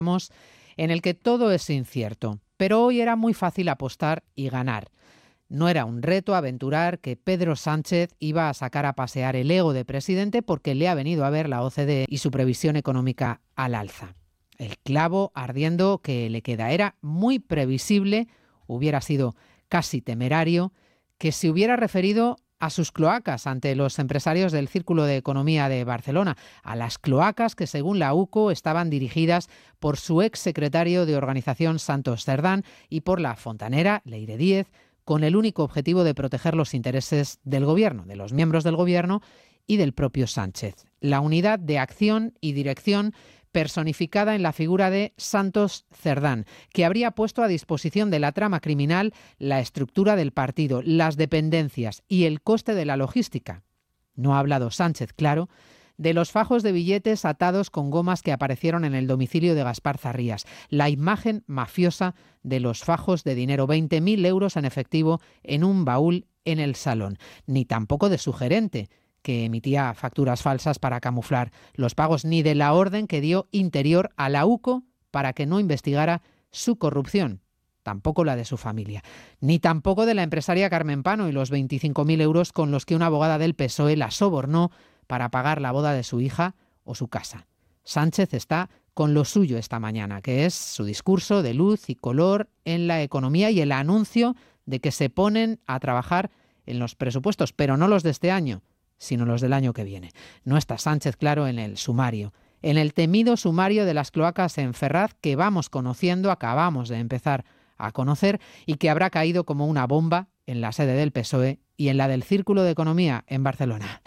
en el que todo es incierto, pero hoy era muy fácil apostar y ganar. No era un reto aventurar que Pedro Sánchez iba a sacar a pasear el ego de presidente porque le ha venido a ver la OCDE y su previsión económica al alza. El clavo ardiendo que le queda era muy previsible, hubiera sido casi temerario, que se hubiera referido a sus cloacas ante los empresarios del Círculo de Economía de Barcelona, a las cloacas que según la UCO estaban dirigidas por su exsecretario de Organización Santos Cerdán y por la fontanera Leire Díez, con el único objetivo de proteger los intereses del Gobierno, de los miembros del Gobierno y del propio Sánchez. La unidad de acción y dirección personificada en la figura de Santos Cerdán, que habría puesto a disposición de la trama criminal la estructura del partido, las dependencias y el coste de la logística. No ha hablado Sánchez, claro, de los fajos de billetes atados con gomas que aparecieron en el domicilio de Gaspar Zarrías, la imagen mafiosa de los fajos de dinero, 20.000 euros en efectivo en un baúl en el salón, ni tampoco de su gerente, que emitía facturas falsas para camuflar los pagos, ni de la orden que dio Interior a la UCO para que no investigara su corrupción, tampoco la de su familia, ni tampoco de la empresaria Carmen Pano y los 25.000 euros con los que una abogada del PSOE la sobornó para pagar la boda de su hija o su casa. Sánchez está con lo suyo esta mañana, que es su discurso de luz y color en la economía y el anuncio de que se ponen a trabajar en los presupuestos, pero no los de este año, sino los del año que viene. No está Sánchez, claro, en el sumario, en el temido sumario de las cloacas en Ferraz que vamos conociendo, acabamos de empezar a conocer y que habrá caído como una bomba en la sede del PSOE y en la del Círculo de Economía en Barcelona.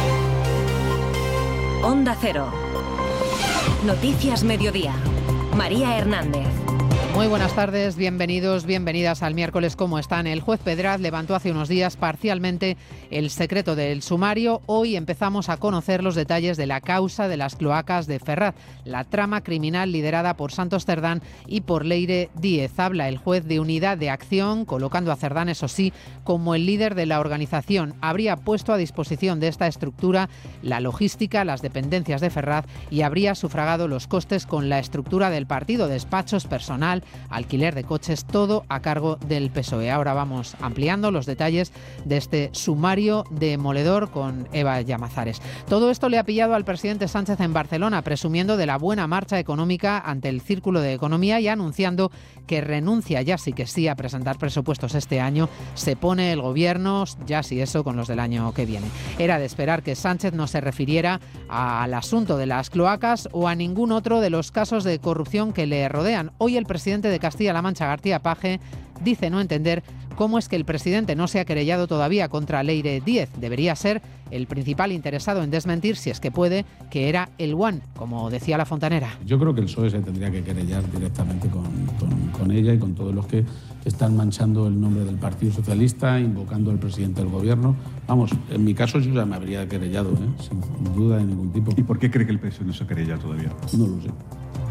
Onda Cero. Noticias Mediodía. María Hernández. Muy buenas tardes, bienvenidos, bienvenidas al miércoles. ¿Cómo están? El juez Pedraz levantó hace unos días parcialmente el secreto del sumario. Hoy empezamos a conocer los detalles de la causa de las cloacas de Ferraz, la trama criminal liderada por Santos Cerdán y por Leire Díez. Habla el juez de unidad de acción, colocando a Cerdán, eso sí, como el líder de la organización. Habría puesto a disposición de esta estructura la logística, las dependencias de Ferraz y habría sufragado los costes con la estructura del partido, despachos, personal, alquiler de coches, todo a cargo del PSOE. Ahora vamos ampliando los detalles de este sumario demoledor con Eva Llamazares. Todo esto le ha pillado al presidente Sánchez en Barcelona, presumiendo de la buena marcha económica ante el Círculo de Economía y anunciando que renuncia ya sí que sí a presentar presupuestos este año. Se pone el gobierno, ya sí eso, con los del año que viene. Era de esperar que Sánchez no se refiriera al asunto de las cloacas o a ningún otro de los casos de corrupción que le rodean. Hoy el presidente de Castilla-La Mancha, García Paje, dice no entender cómo es que el presidente no se ha querellado todavía contra Leire Díez. Debería ser el principal interesado en desmentir, si es que puede, que era el one, como decía la fontanera. Yo creo que el PSOE se tendría que querellar directamente con ella y con todos los que están manchando el nombre del Partido Socialista, invocando al presidente del gobierno. Vamos, en mi caso yo ya me habría querellado, sin duda de ningún tipo. ¿Y por qué cree que el PSOE no se querella todavía? No lo sé.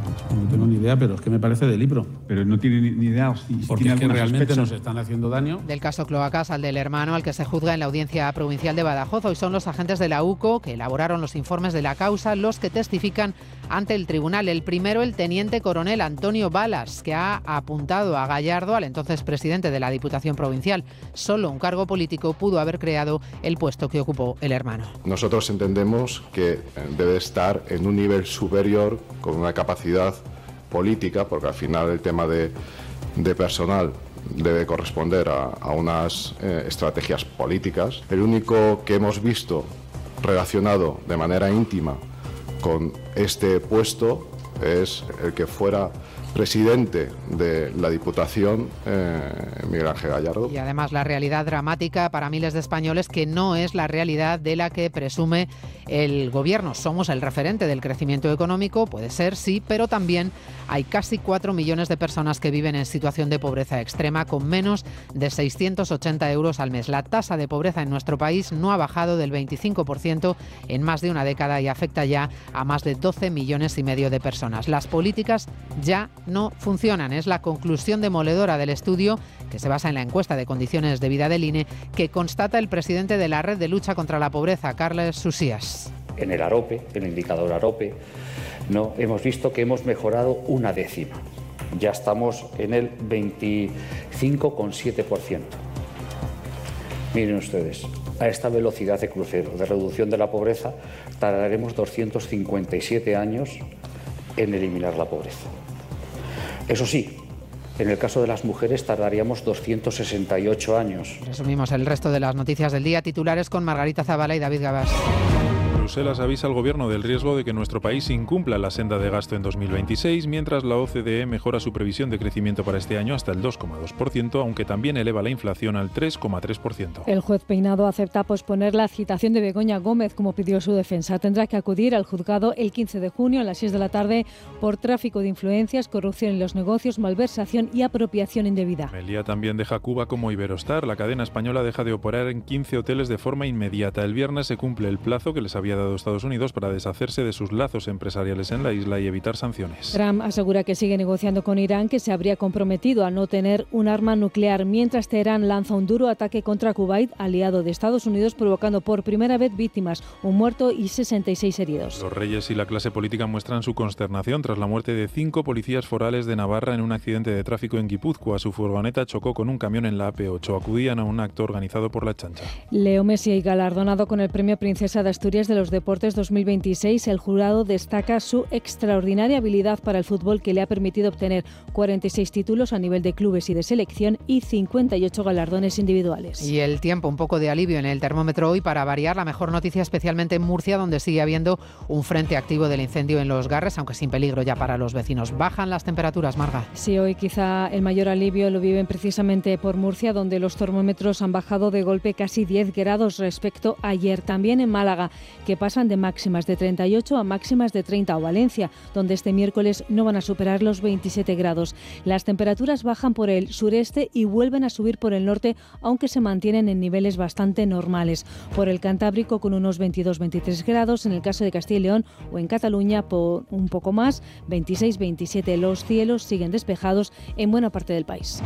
No tengo ni idea, pero es que me parece de libro. Pero no tiene ni idea. Porque es que realmente nos están haciendo daño. Del caso Cloacas al del hermano, al que se juzga en la Audiencia Provincial de Badajoz. Hoy son los agentes de la UCO que elaboraron los informes de la causa los que testifican ante el tribunal. El primero, el teniente coronel Antonio Balas, que ha apuntado a Gallardo, al entonces presidente de la Diputación Provincial. Solo un cargo político pudo haber creado el puesto que ocupó el hermano. Nosotros entendemos que debe estar en un nivel superior, con una capacidad política, porque al final el tema de personal debe corresponder a unas estrategias políticas. El único que hemos visto relacionado de manera íntima con este puesto es el que fuera presidente de la Diputación, Miguel Ángel Gallardo. Y además la realidad dramática para miles de españoles, que no es la realidad de la que presume el gobierno. Somos el referente del crecimiento económico, puede ser, sí, pero también hay casi 4 millones de personas que viven en situación de pobreza extrema con menos de 680 euros al mes. La tasa de pobreza en nuestro país no ha bajado del 25% en más de una década y afecta ya a más de 12 millones y medio de personas. Las políticas ya no funcionan. Es la conclusión demoledora del estudio, que se basa en la encuesta de condiciones de vida del INE, que constata el presidente de la Red de Lucha contra la Pobreza, Carles Susías. En el AROPE, el indicador AROPE, ¿no? Hemos visto que hemos mejorado una décima. Ya estamos en el 25,7%. Miren ustedes, a esta velocidad de crucero, de reducción de la pobreza, tardaremos 257 años en eliminar la pobreza. Eso sí, en el caso de las mujeres tardaríamos 268 años. Resumimos el resto de las noticias del día. Titulares con Margarita Zavala y David Gabás. Bruselas avisa al Gobierno del riesgo de que nuestro país incumpla la senda de gasto en 2026, mientras la OCDE mejora su previsión de crecimiento para este año hasta el 2,2%, aunque también eleva la inflación al 3,3%. El juez Peinado acepta posponer la citación de Begoña Gómez, como pidió su defensa. Tendrá que acudir al juzgado el 15 de junio a las 6 de la tarde por tráfico de influencias, corrupción en los negocios, malversación y apropiación indebida. Meliá también deja Cuba como Iberostar. La cadena española deja de operar en 15 hoteles de forma inmediata. El viernes se cumple el plazo que les había dado Estados Unidos para deshacerse de sus lazos empresariales en la isla y evitar sanciones. Trump asegura que sigue negociando con Irán, que se habría comprometido a no tener un arma nuclear, mientras Teherán lanza un duro ataque contra Kuwait, aliado de Estados Unidos, provocando por primera vez víctimas, un muerto y 66 heridos. Los reyes y la clase política muestran su consternación tras la muerte de 5 policías forales de Navarra en un accidente de tráfico en Guipúzcoa. Su furgoneta chocó con un camión en la AP8. Acudían a un acto organizado por la Chancha. Leo Messi, galardonado con el Premio Princesa de Asturias de los Deportes 2026, el jurado destaca su extraordinaria habilidad para el fútbol, que le ha permitido obtener 46 títulos a nivel de clubes y de selección y 58 galardones individuales. Y el tiempo, un poco de alivio en el termómetro hoy para variar. La mejor noticia especialmente en Murcia, donde sigue habiendo un frente activo del incendio en Los Garres, aunque sin peligro ya para los vecinos. Bajan las temperaturas, Marga. Sí, hoy quizá el mayor alivio lo viven precisamente por Murcia, donde los termómetros han bajado de golpe casi 10 grados respecto a ayer. También en Málaga, que pasan de máximas de 38 a máximas de 30, o Valencia, donde este miércoles no van a superar los 27 grados. Las temperaturas bajan por el sureste y vuelven a subir por el norte, aunque se mantienen en niveles bastante normales. Por el Cantábrico con unos 22-23 grados, en el caso de Castilla y León o en Cataluña por un poco más, 26-27. Los cielos siguen despejados en buena parte del país.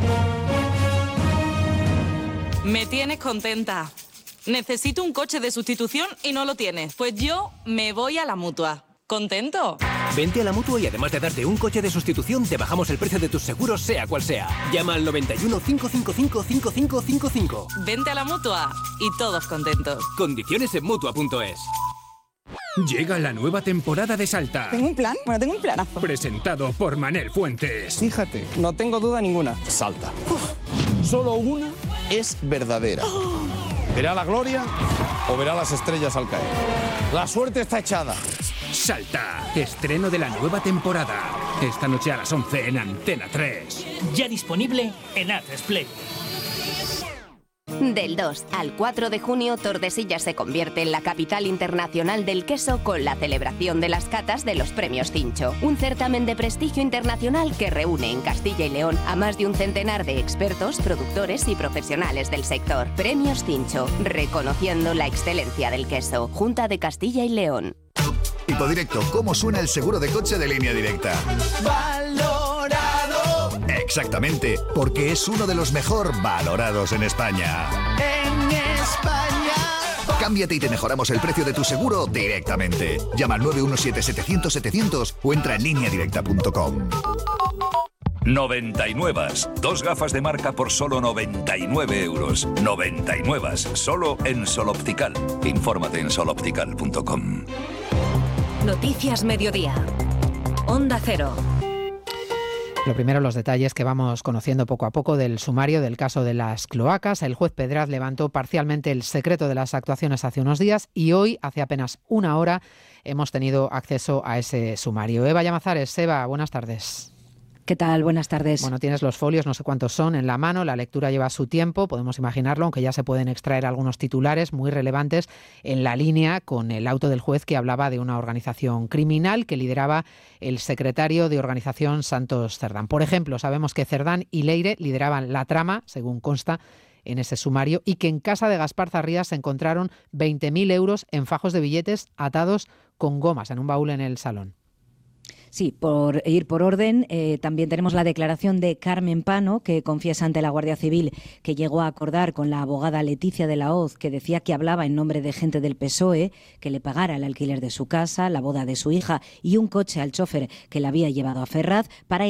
Me tienes contenta. Necesito un coche de sustitución y no lo tienes. Pues yo me voy a la Mutua. ¿Contento? Vente a la Mutua y además de darte un coche de sustitución, te bajamos el precio de tus seguros, sea cual sea. Llama al 91 555 5555. Vente a la Mutua y todos contentos. Condiciones en Mutua.es. Llega la nueva temporada de Salta. ¿Tengo un plan? Bueno, tengo un planazo. Presentado por Manel Fuentes. Fíjate, no tengo duda ninguna. Salta. Solo una es verdadera. ¿Verá la gloria o verá las estrellas al caer? La suerte está echada. Salta, estreno de la nueva temporada. Esta noche a las 11 en Antena 3. Ya disponible en Atresplay. Del 2 al 4 de junio, Tordesillas se convierte en la capital internacional del queso con la celebración de las catas de los Premios Cincho, un certamen de prestigio internacional que reúne en Castilla y León a más de un centenar de expertos, productores y profesionales del sector. Premios Cincho, reconociendo la excelencia del queso. Junta de Castilla y León. Tipo directo, ¿cómo suena el seguro de coche de Línea Directa? Valorado. Exactamente, porque es uno de los mejor valorados en España. En España. Cámbiate y te mejoramos el precio de tu seguro directamente. Llama al 917-700-700 o entra en lineadirecta.com. 99. Dos gafas de marca por solo 99 euros. 99. Solo en Sol Optical. Infórmate en soloptical.com. Noticias Mediodía. Onda Cero. Lo primero, los detalles que vamos conociendo poco a poco del sumario del caso de las cloacas. El juez Pedraz levantó parcialmente el secreto de las actuaciones hace unos días y hoy, hace apenas una hora, hemos tenido acceso a ese sumario. Eva Llamazares. Eva, buenas tardes. ¿Qué tal? Buenas tardes. Bueno, tienes los folios, no sé cuántos son, en la mano. La lectura lleva su tiempo, podemos imaginarlo, aunque ya se pueden extraer algunos titulares muy relevantes en la línea con el auto del juez que hablaba de una organización criminal que lideraba el secretario de organización Santos Cerdán. Por ejemplo, sabemos que Cerdán y Leire lideraban la trama, según consta en ese sumario, y que en casa de Gaspar Zarrías se encontraron 20.000 euros en fajos de billetes atados con gomas en un baúl en el salón. Sí, por ir por orden, también tenemos la declaración de Carmen Pano, que confiesa ante la Guardia Civil que llegó a acordar con la abogada Leticia de la Hoz, que decía que hablaba en nombre de gente del PSOE, que le pagara el alquiler de su casa, la boda de su hija y un coche al chofer que la había llevado a Ferraz para